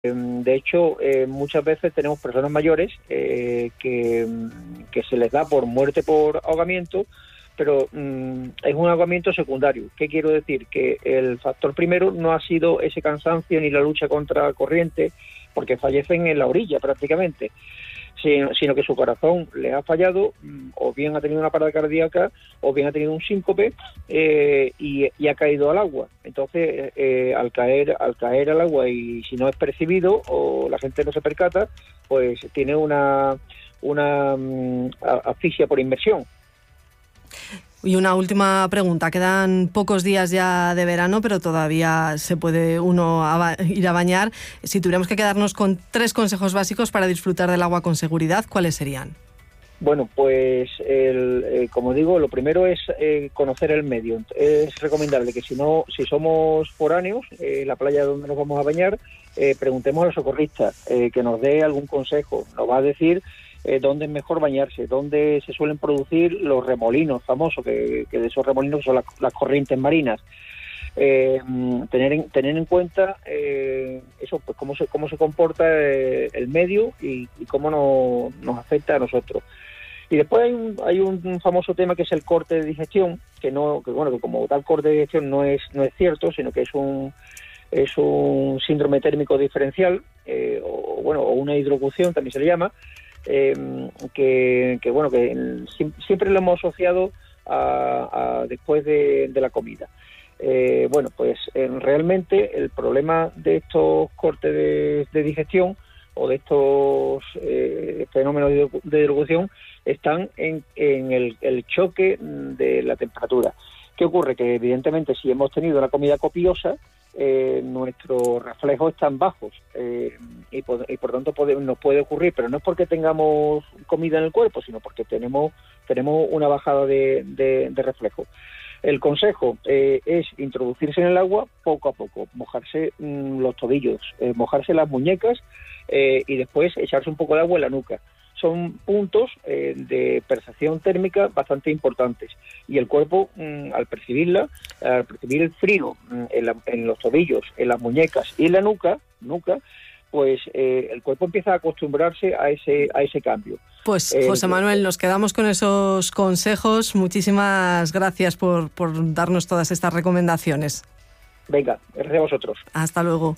De hecho, muchas veces tenemos personas mayores que se les da por muerte por ahogamiento, pero es un ahogamiento secundario. ¿Qué quiero decir? Que el factor primero no ha sido ese cansancio ni la lucha contra la corriente, porque fallecen en la orilla prácticamente, sino que su corazón le ha fallado, o bien ha tenido una parada cardíaca, o bien ha tenido un síncope y ha caído al agua. Entonces, al caer al agua, y si no es percibido o la gente no se percata, pues tiene una asfixia por inmersión. Y una última pregunta. Quedan pocos días ya de verano, pero todavía se puede uno ir a bañar. Si tuviéramos que quedarnos con 3 consejos básicos para disfrutar del agua con seguridad, ¿cuáles serían? Bueno, pues como digo, lo primero es conocer el medio. Es recomendable que si somos foráneos, la playa donde nos vamos a bañar, preguntemos a los socorristas que nos dé algún consejo. Nos va a decir dónde es mejor bañarse, dónde se suelen producir los remolinos famosos, que de esos remolinos son las corrientes marinas. Tener en cuenta eso, pues cómo se comporta el medio y cómo nos afecta a nosotros. Y después hay un famoso tema que es el corte de digestión, que como tal corte de digestión no es cierto, sino que es un síndrome térmico diferencial, o una hidrocución también se le llama, que siempre lo hemos asociado a después de la comida. Realmente el problema de estos cortes de digestión o de estos fenómenos de hidrocución están en el choque de la temperatura. ¿Qué ocurre? Que evidentemente si hemos tenido una comida copiosa, nuestros reflejos están bajos y por tanto nos puede ocurrir, pero no es porque tengamos comida en el cuerpo, sino porque tenemos una bajada de reflejo. El consejo es introducirse en el agua poco a poco, mojarse los tobillos, mojarse las muñecas y después echarse un poco de agua en la nuca. Son puntos de percepción térmica bastante importantes, y el cuerpo, al percibir el frío en los tobillos, en las muñecas y en la nuca, pues el cuerpo empieza a acostumbrarse a ese cambio. Pues José Manuel, nos quedamos con esos consejos. Muchísimas gracias por darnos todas estas recomendaciones. Venga, gracias a vosotros. Hasta luego.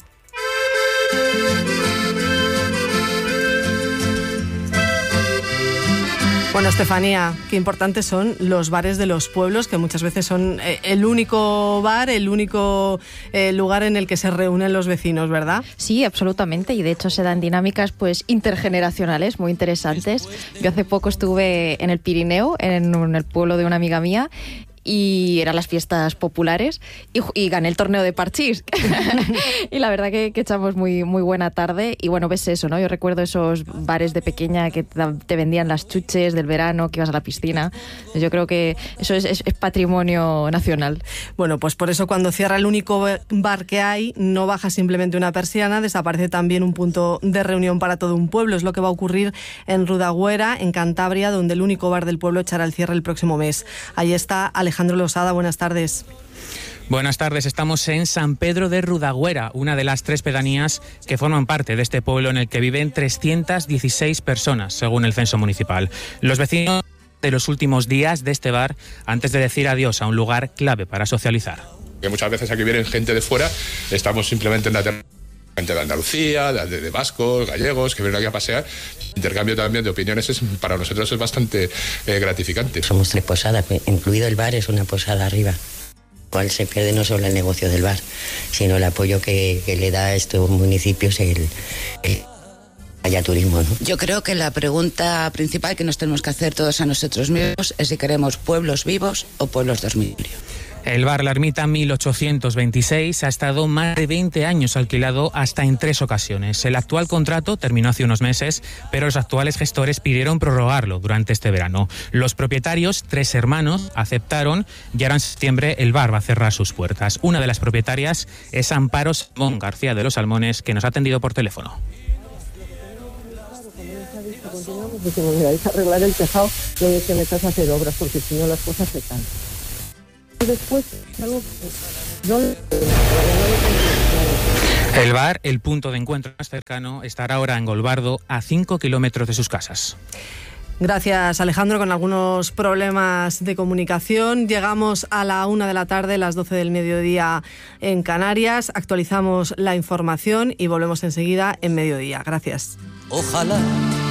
Bueno, Estefanía, qué importantes son los bares de los pueblos, que muchas veces son el único bar, el único lugar en el que se reúnen los vecinos, ¿verdad? Sí, absolutamente, y de hecho se dan dinámicas pues intergeneracionales muy interesantes. Yo hace poco estuve en el Pirineo, en el pueblo de una amiga mía, y eran las fiestas populares y gané el torneo de parchís y la verdad que echamos muy, muy buena tarde. Y bueno, ves eso, ¿no? Yo recuerdo esos bares de pequeña que te vendían las chuches del verano, que ibas a la piscina. Yo creo que eso es patrimonio nacional. Bueno, pues por eso cuando cierra el único bar que hay, no baja simplemente una persiana, desaparece también un punto de reunión para todo un pueblo. Es lo que va a ocurrir en Rudagüera, en Cantabria, donde el único bar del pueblo echará el cierre el próximo mes. Ahí está Alejandro Losada, buenas tardes. Buenas tardes, estamos en San Pedro de Rudagüera, una de las 3 pedanías que forman parte de este pueblo en el que viven 316 personas, según el censo municipal. Los vecinos de los últimos días de este bar antes de decir adiós a un lugar clave para socializar. Que muchas veces aquí vienen gente de fuera, estamos simplemente en la gente de Andalucía, de vascos, gallegos, que vienen aquí a pasear. Intercambio también de opiniones para nosotros es bastante gratificante. Somos 3 posadas, incluido el bar, es una posada arriba. Cual se pierde no solo el negocio del bar, sino el apoyo que le da a estos municipios el haya turismo, ¿no? Yo creo que la pregunta principal que nos tenemos que hacer todos a nosotros mismos es si queremos pueblos vivos o pueblos dormitorio. El bar La Ermita 1826 ha estado más de 20 años alquilado hasta en 3 ocasiones. El actual contrato terminó hace unos meses, pero los actuales gestores pidieron prorrogarlo durante este verano. Los propietarios, 3 hermanos, aceptaron y ahora en septiembre el bar va a cerrar sus puertas. Una de las propietarias es Amparo Simón García de los Salmones, que nos ha atendido por teléfono. Porque me vais a arreglar el tejado, que me estás a hacer obras, porque si no las cosas se caen. Después, algo que no El bar, el punto de encuentro más cercano, estará ahora en Golbardo, a 5 kilómetros de sus casas. Gracias, Alejandro. Con algunos problemas de comunicación llegamos a la 1 de la tarde, las 12 del mediodía en Canarias. Actualizamos la información y volvemos enseguida en mediodía. Gracias. Ojalá